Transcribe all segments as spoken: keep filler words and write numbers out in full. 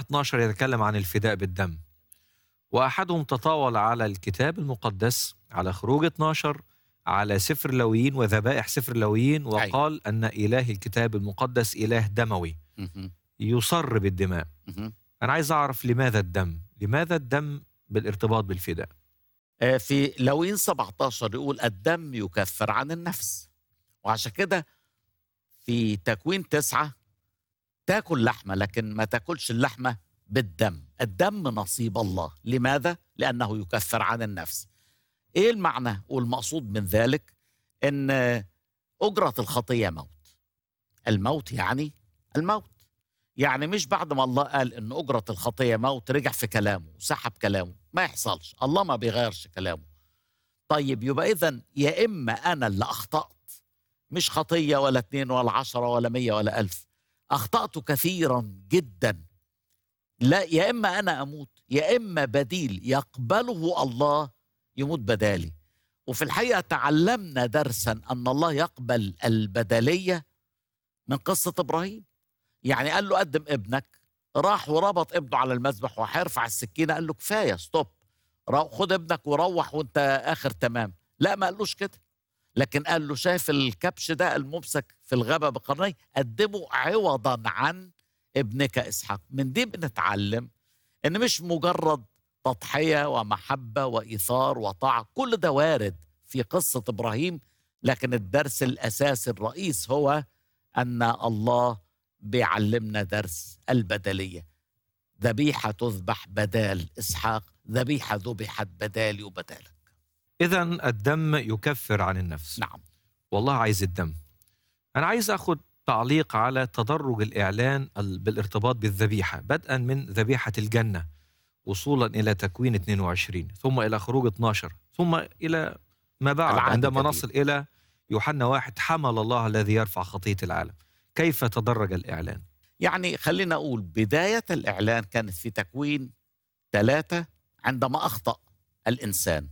اثناشر يتكلم عن الفداء بالدم، وأحدهم تطاول على الكتاب المقدس، على خروج اثناشر، على سفر لاويين وذبائح سفر لاويين، أيوة. وقال أن إله الكتاب المقدس إله دموي مهم. يصر بالدماء. مهم. أنا عايز أعرف لماذا الدم؟ لماذا الدم بالارتباط بالفداء؟ آه، في لاويين سبعة عشر يقول الدم يكفر عن النفس، وعشان كده في تكوين تسعة تاكل لحمة لكن ما تاكلش اللحمة بالدم. الدم نصيب الله. لماذا؟ لأنه يكفر عن النفس. إيه المعنى والمقصود من ذلك؟ إن أجرة الخطية موت. الموت يعني الموت، يعني مش بعد ما الله قال إن أجرة الخطية موت رجع في كلامه وسحب كلامه. ما يحصلش، الله ما بيغيرش كلامه. طيب يبقى إذن يا إما أنا اللي أخطأت، مش خطية ولا اتنين ولا عشرة ولا مية ولا ألف، أخطأت كثيرا جدا، لا يا إما أنا أموت يا إما بديل يقبله الله يموت بدالي. وفي الحقيقة تعلمنا درسا أن الله يقبل البدلية من قصة إبراهيم. يعني قال له قدم ابنك، راح وربط ابنه على المذبح وهيرفع السكينة، قال له كفاية ستوب، خد ابنك وروح وانت آخر تمام. لا، ما قالوش كده، لكن قال له شايف الكبش ده الممسك في الغابة بقرنيه، قدمه عوضا عن ابنك إسحاق. من دي بنتعلم إن مش مجرد تضحية ومحبة وإيثار وطاعة، كل ده وارد في قصة إبراهيم، لكن الدرس الأساسي الرئيس هو أن الله بيعلمنا درس البدلية. ذبيحة تذبح بدال إسحاق، ذبيحة ذبحت بدالي وبدالك. إذن الدم يكفر عن النفس. نعم. والله عايز الدم. أنا عايز أخذ تعليق على تدرج الإعلان بالارتباط بالذبيحة، بدءا من ذبيحة الجنة وصولا إلى تكوين اثنين وعشرين، ثم إلى خروج اثناشر، ثم إلى ما بعد عندما نصل إلى يوحنا واحد، حمل الله الذي يرفع خطية العالم. كيف تدرج الإعلان؟ يعني خلينا أقول بداية الإعلان كانت في تكوين ثلاثة عندما أخطأ الإنسان.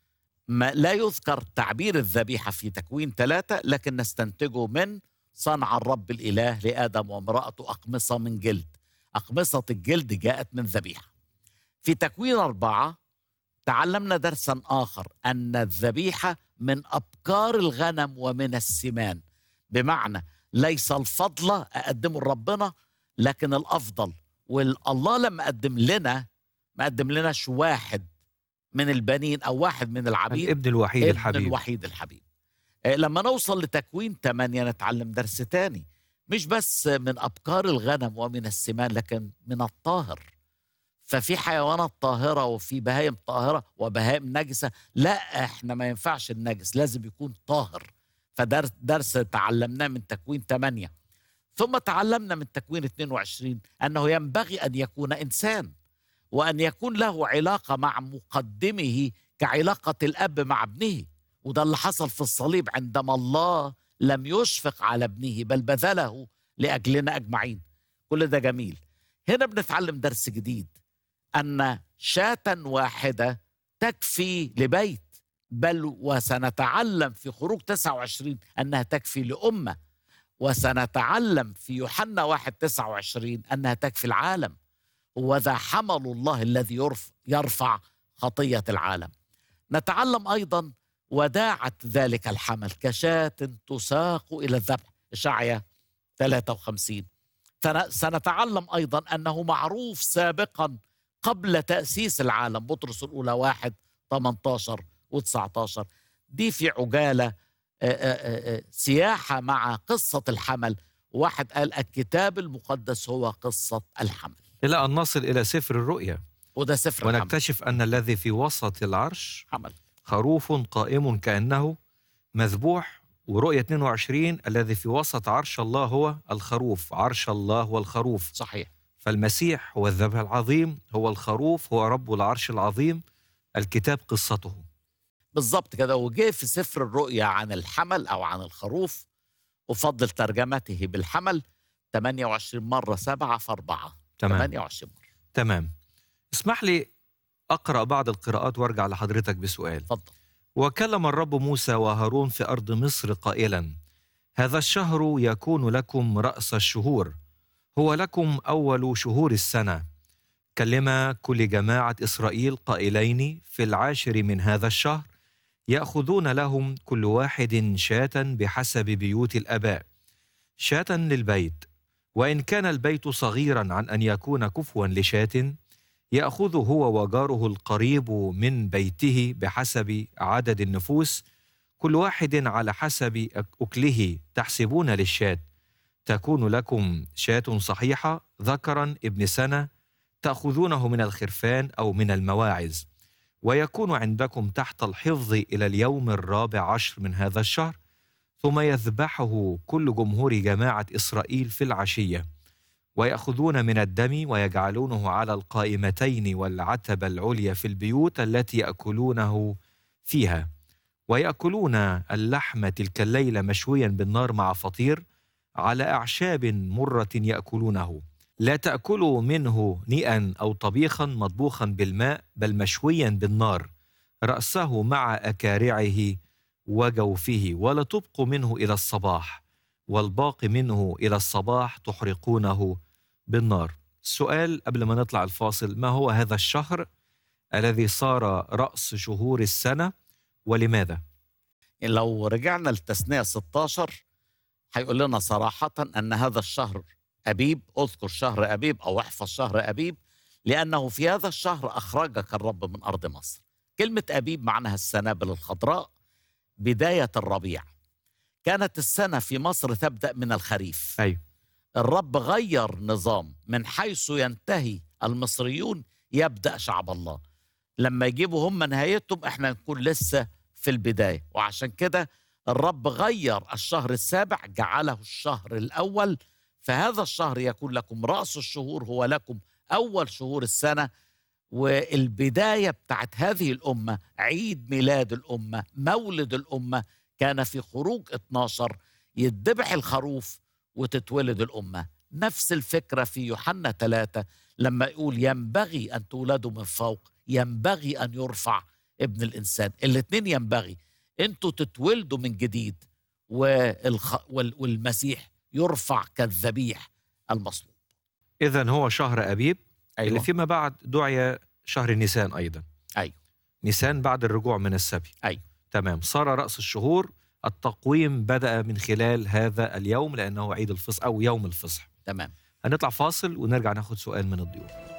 ما لا يذكر تعبير الذبيحة في تكوين ثلاثة، لكن نستنتجه من صنع الرب الإله لآدم وامرأته أقمصة من جلد. أقمصة الجلد جاءت من ذبيحة. في تكوين أربعة تعلمنا درسا آخر، أن الذبيحة من أبكار الغنم ومن السمان، بمعنى ليس الفضل أقدمه لربنا لكن الأفضل. والله لما قدم لنا ما قدم لناش واحد من البنين أو واحد من العبيد، الابن الوحيد ابن الحبيب. الوحيد الحبيب. لما نوصل لتكوين ثمانية نتعلم درس تاني، مش بس من أبكار الغنم ومن السمان لكن من الطاهر. ففي حيوانات طاهرة وفي بهائم طاهرة وبهائم نجسة. لا، احنا ما ينفعش النجس، لازم يكون طاهر. فدرس درس تعلمناه من تكوين ثمانية. ثم تعلمنا من تكوين اثنين وعشرين أنه ينبغي أن يكون إنسان، وأن يكون له علاقة مع مقدمه كعلاقة الأب مع ابنه. وده اللي حصل في الصليب عندما الله لم يشفق على ابنه بل بذله لأجلنا أجمعين. كل ده جميل. هنا بنتعلم درس جديد، أن شاة واحدة تكفي لبيت، بل وسنتعلم في خروج تسعة وعشرين أنها تكفي لأمة، وسنتعلم في يوحنا واحد تسعة وعشرين أنها تكفي العالم. وذا حمل الله الذي يرفع خطية العالم. نتعلم أيضا وداعة ذلك الحمل كشاة تساق إلى الذبح، إشعياء ثلاثة وخمسين. سنتعلم أيضا أنه معروف سابقا قبل تأسيس العالم، بطرس الأولى واحد ثمانية عشر وتسعة عشر. دي في عجالة آآ آآ سياحة مع قصة الحمل. واحد قال الكتاب المقدس هو قصة الحمل، إلى أن نصل إلى سفر الرؤيا، وده سفر ونكتشف الحمل. أن الذي في وسط العرش حمل، خروف قائم كأنه مذبوح. ورؤية اثنين وعشرين الذي في وسط عرش الله هو الخروف، عرش الله هو الخروف. صحيح. فالمسيح هو الذبح العظيم، هو الخروف، هو رب العرش العظيم. الكتاب قصته بالضبط كده. وجاء في سفر الرؤيا عن الحمل أو عن الخروف، أفضل ترجمته بالحمل ثمانية وعشرين مرة، سبعة في أربعة. تمام. ثمانية وعشرين مرة. تمام. اسمح لي أقرأ بعض القراءات وارجع لحضرتك بسؤال. فضل. وكلم الرب موسى وهارون في أرض مصر قائلا: هذا الشهر يكون لكم رأس الشهور، هو لكم أول شهور السنة. كلم كل جماعة إسرائيل قائلين: في العاشر من هذا الشهر يأخذون لهم كل واحد شاة بحسب بيوت الآباء، شاة للبيت، وإن كان البيت صغيرا عن أن يكون كفوا لشاة، يأخذ هو وجاره القريب من بيته بحسب عدد النفوس، كل واحد على حسب أكله تحسبون للشاة. تكون لكم شاة صحيحة ذكرا ابن سنة، تأخذونه من الخرفان أو من المواعز، ويكون عندكم تحت الحفظ إلى اليوم الرابع عشر من هذا الشهر، ثم يذبحه كل جمهور جماعة إسرائيل في العشية، ويأخذون من الدم ويجعلونه على القائمتين والعتبة العليا في البيوت التي يأكلونه فيها، ويأكلون اللحم تلك الليلة مشويا بالنار مع فطير على أعشاب مرة يأكلونه. لا تأكلوا منه نيئا أو طبيخا مطبوخا بالماء، بل مشويا بالنار رأسه مع أكارعه وجوفه، ولا تبقوا منه إلى الصباح، والباقي منه إلى الصباح تحرقونه بالنار. السؤال قبل ما نطلع الفاصل: ما هو هذا الشهر الذي صار رأس شهور السنة ولماذا؟ لو رجعنا لتثنية ستة عشر هيقول لنا صراحة أن هذا الشهر أبيب، أذكر شهر أبيب أو احفظ شهر أبيب، لأنه في هذا الشهر أخرجك الرب من أرض مصر. كلمة أبيب معناها السنابل الخضراء، بداية الربيع. كانت السنة في مصر تبدأ من الخريف. أيوة. الرب غير نظام، من حيث ينتهي المصريون يبدأ شعب الله. لما يجيبوا هم نهايتهم احنا نكون لسه في البداية، وعشان كده الرب غير الشهر السابع جعله الشهر الأول. فهذا الشهر يكون لكم رأس الشهور، هو لكم أول شهور السنة، والبداية بتاعت هذه الأمة، عيد ميلاد الأمة، مولد الأمة، كان في خروج اتناشر يذبح الخروف وتتولد الأمة. نفس الفكرة في يوحنا ثلاثة لما يقول ينبغي أن تولدوا من فوق، ينبغي أن يرفع ابن الإنسان. الاثنين ينبغي، أنتوا تتولدوا من جديد والخ... وال... والمسيح يرفع كالذبيح المصلوب. إذن هو شهر أبيب. أيوة. اللي فيما بعد دعي شهر نيسان أيضا. أيوة. نيسان بعد الرجوع من السبي. أيوة. تمام، صار رأس الشهور. التقويم بدأ من خلال هذا اليوم لأنه عيد الفصح أو يوم الفصح. تمام. هنطلع فاصل ونرجع ناخد سؤال من الضيوف.